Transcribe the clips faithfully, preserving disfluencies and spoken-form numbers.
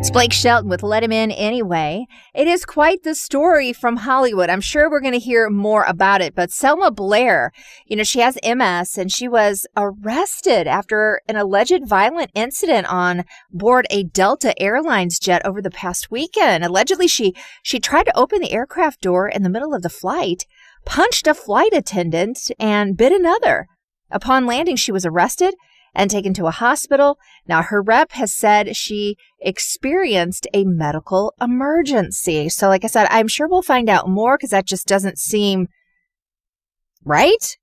It's Blake Shelton with Let Him In Anyway. It is quite the story from Hollywood. I'm sure we're going to hear more about it, but Selma Blair, you know, she has M S and she was arrested after an alleged violent incident on board a Delta Airlines jet over the past weekend. Allegedly, she, she tried to open the aircraft door in the middle of the flight, punched a flight attendant, and bit another. Upon landing, she was arrested and taken to a hospital. Now, her rep has said she experienced a medical emergency. So, like I said, I'm sure we'll find out more because that just doesn't seem right.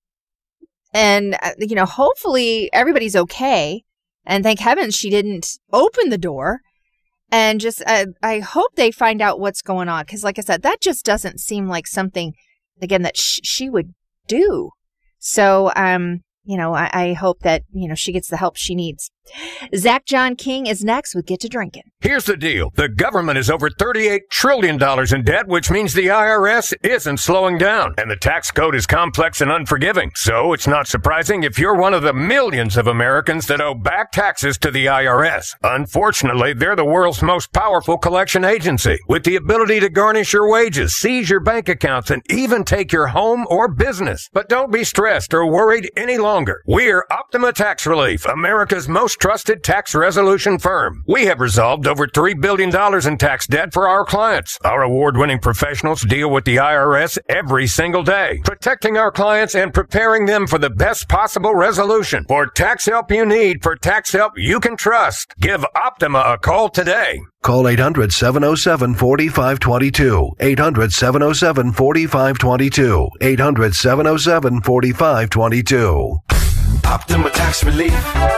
And, uh, you know, hopefully everybody's okay. And thank heavens she didn't open the door. And just, uh, I hope they find out what's going on. Because, like I said, that just doesn't seem like something, again, that sh- she would do. So, um, you know, I, I hope that, you know, she gets the help she needs. Zach John King is next with Get to Drinking. Here's the deal. The government is over thirty-eight trillion dollars in debt, which means the I R S isn't slowing down. And the tax code is complex and unforgiving. So it's not surprising if you're one of the millions of Americans that owe back taxes to the I R S. Unfortunately, they're the world's most powerful collection agency, with the ability to garnish your wages, seize your bank accounts, and even take your home or business. But don't be stressed or worried any longer. We're Optima Tax Relief, America's most trusted tax resolution firm. We have resolved over three billion dollars in tax debt for our clients. Our award-winning professionals deal with the I R S every single day, protecting our clients and preparing them for the best possible resolution. For tax help you need, for tax help you can trust, give Optima a call today. Call eight hundred, seven oh seven, four five two two. eight hundred, seven oh seven, four five two two. eight hundred, seven oh seven, four five two two. Optima Tax Relief.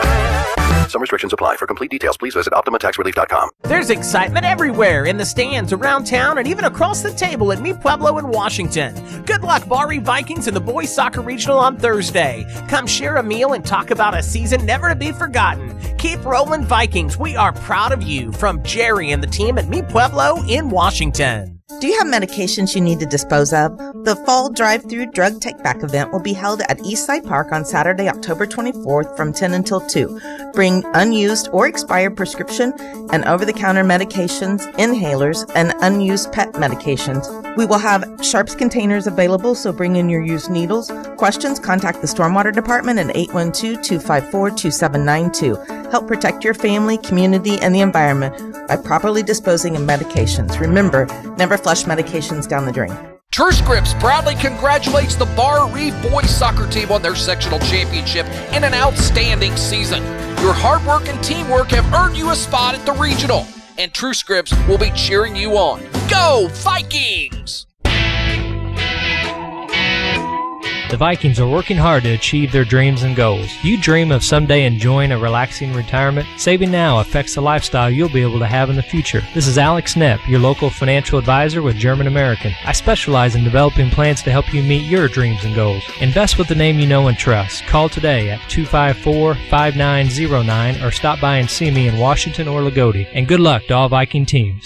Some restrictions apply. For complete details, please visit optima tax relief dot com. There's excitement everywhere, in the stands, around town, and even across the table at Mi Pueblo in Washington. Good luck, Barry Vikings in the boys soccer regional on Thursday. Come share a meal and talk about a season never to be forgotten. Keep rolling, Vikings. We are proud of you. From Jerry and the team at Mi Pueblo in Washington. Do you have medications you need to dispose of? The Fall Drive-Thru Drug Take-Back event will be held at Eastside Park on Saturday, October twenty-fourth from ten until two. Bring unused or expired prescription and over-the-counter medications, inhalers, and unused pet medications. We will have Sharps containers available, so bring in your used needles. Questions? Contact the Stormwater Department at eight one two, two five four, two seven nine two. Help protect your family, community, and the environment by properly disposing of medications. Remember, never flush medications down the drain. TrueScripts proudly congratulates the Bar Reeve boys soccer team on their sectional championship in an outstanding season. Your hard work and teamwork have earned you a spot at the regional, and TrueScripts will be cheering you on. Go Vikings! The Vikings are working hard to achieve their dreams and goals. You dream of someday enjoying a relaxing retirement? Saving now affects the lifestyle you'll be able to have in the future. This is Alex Knepp, your local financial advisor with German American. I specialize in developing plans to help you meet your dreams and goals. Invest with the name you know and trust. Call today at two five four, five nine zero nine or stop by and see me in Washington or Lagodi. And good luck to all Viking teams.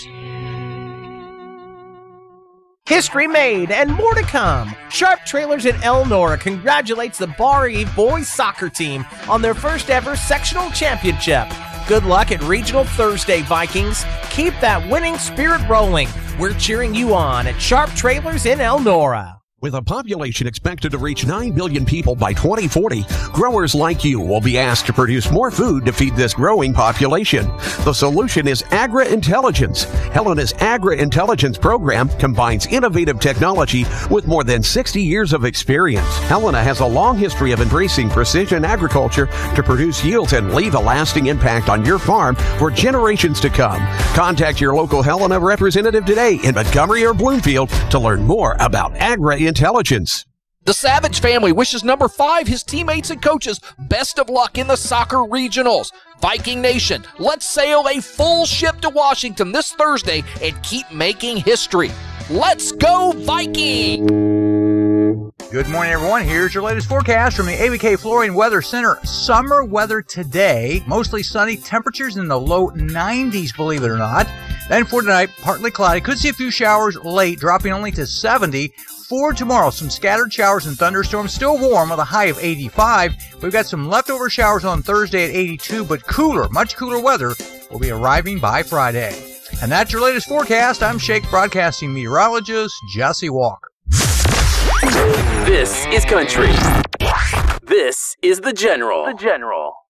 History made and more to come. Sharp Trailers in Elnora congratulates the Bar Eve boys soccer team on their first ever sectional championship. Good luck at Regional Thursday, Vikings. Keep that winning spirit rolling. We're cheering you on at Sharp Trailers in Elnora. With a population expected to reach nine billion people by twenty forty, growers like you will be asked to produce more food to feed this growing population. The solution is Agri-Intelligence. Helena's Agri-Intelligence program combines innovative technology with more than sixty years of experience. Helena has a long history of embracing precision agriculture to produce yields and leave a lasting impact on your farm for generations to come. Contact your local Helena representative today in Montgomery or Bloomfield to learn more about Agri-Intelligence. Intelligence. The Savage family wishes number five, his teammates and coaches, best of luck in the soccer regionals. Viking Nation, let's sail a full ship to Washington this Thursday and keep making history. Let's go Viking! Good morning, everyone. Here's your latest forecast from the A B K Flooring Weather Center. Summer weather today, mostly sunny, temperatures in the low nineties, believe it or not. Then for tonight, partly cloudy. Could see a few showers late, dropping only to seventy. For tomorrow, some scattered showers and thunderstorms, still warm with a high of eighty-five. We've got some leftover showers on Thursday at eighty-two, but cooler, much cooler weather will be arriving by Friday. And that's your latest forecast. I'm Shake Broadcasting meteorologist Jesse Walker. This is country. This is The General. The General.